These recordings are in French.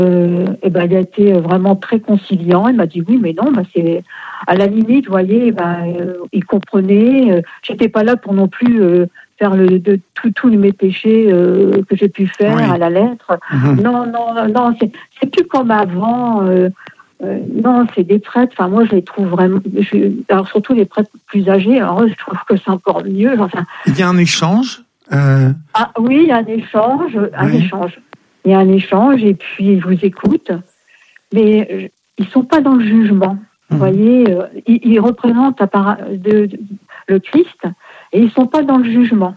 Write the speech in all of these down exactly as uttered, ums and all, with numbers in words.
Euh, et ben, il a été vraiment très conciliant. Il m'a dit oui, mais non, ben, c'est à la limite, vous voyez, ben, euh, il comprenait. Euh, j'étais pas là pour non plus euh, faire le, de tous tous mes péchés euh, que j'ai pu faire oui. à la lettre. Mmh. Non, non, non, c'est, c'est plus comme avant. Euh, euh, non, c'est des prêtres. Enfin, moi, je les trouve vraiment. Je, alors surtout les prêtres plus âgés. Alors, je trouve que c'est encore mieux. Enfin, il y a un échange. Euh... Ah oui, il y a un échange, un oui. échange. Il y a un échange et puis ils vous écoutent, mais euh, ils sont pas dans le jugement. Mmh. Vous voyez, euh, ils, ils représentent appara- de, de, le Christ et ils sont pas dans le jugement.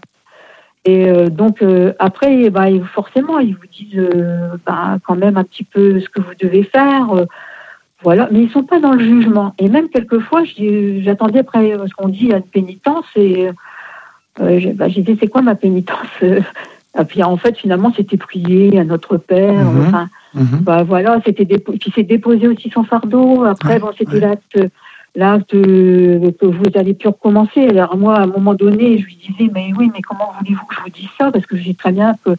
Et euh, donc euh, après, bah, forcément, ils vous disent euh, bah, quand même un petit peu ce que vous devez faire, euh, voilà. Mais ils sont pas dans le jugement. Et même quelquefois, j'attendais après ce qu'on dit à une pénitence et euh, j'ai, bah, j'ai dit c'est quoi ma pénitence? Et puis en fait, finalement, c'était prier à notre Père. Mmh. Enfin, mmh. bah voilà, c'était dépo- puis c'est déposer aussi son fardeau. Après, ouais, bon, c'était ouais. l'acte, l'acte que vous allez plus recommencer. Alors moi, à un moment donné, je lui disais, mais oui, mais comment voulez-vous que je vous dise ça? Parce que je sais très bien que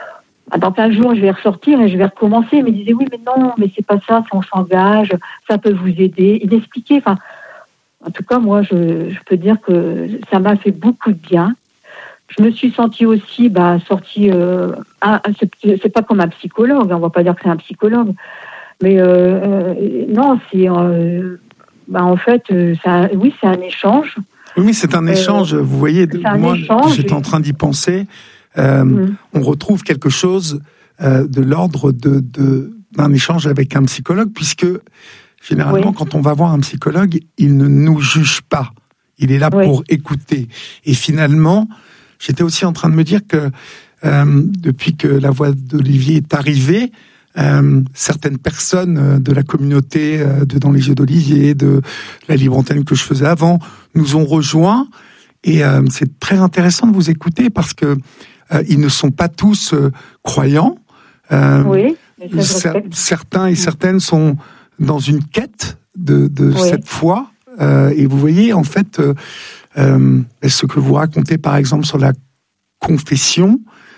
dans quinze jours, je vais ressortir et je vais recommencer. Mais il disait, oui, mais non, mais c'est pas ça. Si on s'engage, ça peut vous aider. Il expliquait. Enfin, en tout cas, moi, je, je peux dire que ça m'a fait beaucoup de bien. Je me suis sentie aussi bah, sortie. Euh, un, c'est, c'est pas comme un psychologue, on va pas dire que c'est un psychologue, mais euh, euh, non, c'est. Euh, bah, en fait, c'est un, oui, c'est un échange. Oui, c'est un échange. Euh, vous voyez, de, moi, échange, j'étais en train d'y penser. Euh, mmh. On retrouve quelque chose euh, de l'ordre de, de, d'un échange avec un psychologue, puisque généralement, oui. quand on va voir un psychologue, il ne nous juge pas. Il est là oui. pour écouter. Et finalement, j'étais aussi en train de me dire que euh, depuis que la voix d'Olivier est arrivée, euh, certaines personnes de la communauté euh, de Dans les yeux d'Olivier, de la Libre Antenne que je faisais avant, nous ont rejoints. Et euh, c'est très intéressant de vous écouter parce que euh, ils ne sont pas tous euh, croyants. Euh, oui, cer- certains et certaines sont dans une quête de, de oui. cette foi. Euh, et vous voyez, en fait, euh, euh, ce que vous racontez, par exemple, sur la confession,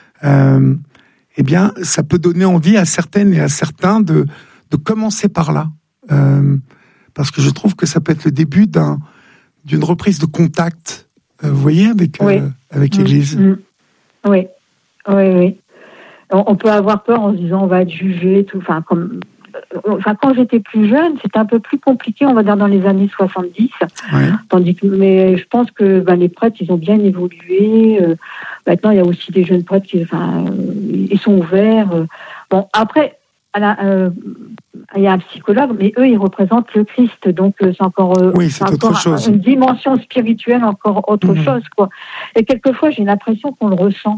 euh, eh bien, ça peut donner envie à certaines et à certains de, de commencer par là. Euh, parce que je trouve que ça peut être le début d'un, d'une reprise de contact, euh, vous voyez, avec, oui. euh, avec l'Église. Mmh. Oui, oui, oui. On, on peut avoir peur en se disant on va être jugé, tout. Enfin, comme... Enfin, quand j'étais plus jeune, c'était un peu plus compliqué, on va dire dans les années soixante-dix. Ouais. Tandis que, mais je pense que ben, les prêtres, ils ont bien évolué. Euh, maintenant, il y a aussi des jeunes prêtres qui, enfin, euh, ils sont ouverts. Euh. Bon, après, la, euh, il y a un psychologue, mais eux, ils représentent le Christ, donc euh, c'est encore, euh, oui, c'est c'est encore chose. une dimension spirituelle, encore autre mmh. chose, quoi. Et quelquefois, j'ai l'impression qu'on le ressent.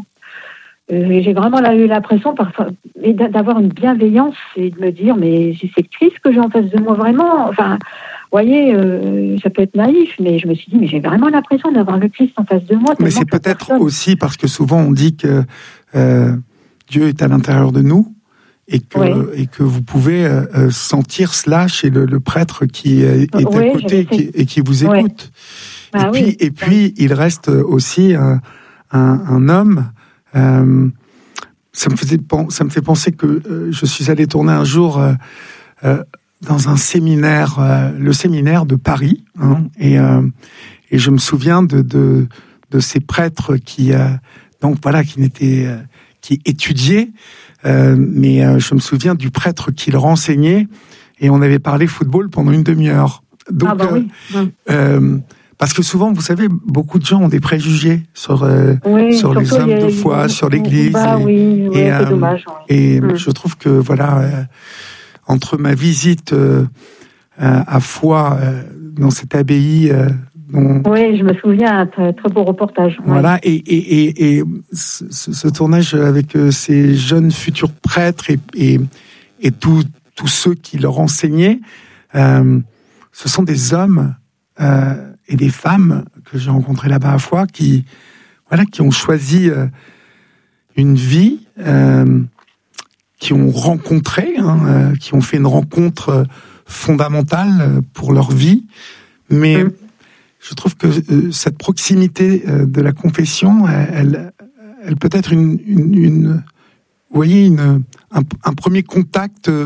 Euh, j'ai vraiment eu l'impression parfois d'avoir une bienveillance et de me dire mais c'est Christ que j'ai en face de moi vraiment. Enfin, vous voyez, euh, ça peut être naïf, mais je me suis dit mais j'ai vraiment l'impression d'avoir le Christ en face de moi. Mais c'est peut-être personne. Aussi parce que souvent on dit que euh, Dieu est à l'intérieur de nous et que ouais. et que vous pouvez euh, sentir cela chez le, le prêtre qui est à ouais, côté et qui, et qui vous ouais. écoute. Ah, et puis oui. et puis il reste aussi un, un, un homme. Euh, ça me faisait, ça me fait penser que euh, je suis allé tourner un jour euh, euh, dans un séminaire, euh, le séminaire de Paris, hein, et euh, et je me souviens de de, de ces prêtres qui euh, donc voilà qui n'étaient euh, qui étudiaient, euh, mais euh, je me souviens du prêtre qui leur enseignait et on avait parlé football pendant une demi-heure. Donc ah bah oui. euh, euh, parce que souvent, vous savez, beaucoup de gens ont des préjugés sur, euh, oui, sur les hommes a, de foi, il, sur l'Église. Bah et, oui, oui, et, c'est euh, dommage. Oui. Et hum. je trouve que, voilà, euh, entre ma visite euh, à Foix, euh, dans cette abbaye... Euh, dont, oui, je me souviens, un très, très beau reportage. Voilà, oui. et, et, et, et ce, ce tournage avec euh, ces jeunes futurs prêtres et, et, et tous ceux qui leur enseignaient, euh, ce sont des hommes... Euh, et des femmes que j'ai rencontrées là-bas à Foix qui, voilà, qui ont choisi euh, une vie, euh, qui ont rencontré, hein, euh, qui ont fait une rencontre fondamentale pour leur vie. Mais mmh. je trouve que euh, cette proximité euh, de la confession, elle, elle peut être une, une, une, voyez, une, un, un premier contact